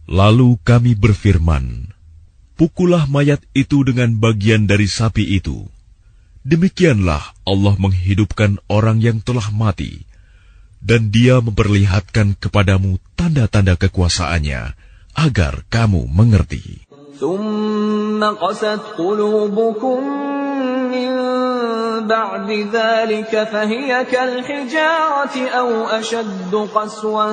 Lalu kami berfirman, pukullah mayat itu dengan bagian dari sapi itu. Demikianlah Allah menghidupkan orang yang telah mati, dan Dia memperlihatkan kepadamu tanda-tanda kekuasaannya, agar kamu mengerti. ثُمَّ قَسَتْ قُلُوبُكُم مِّن بَعْدِ ذَلِكَ فَهِيَ كَالْحِجَارَةِ أَوْ أَشَدُّ قَسْوَةً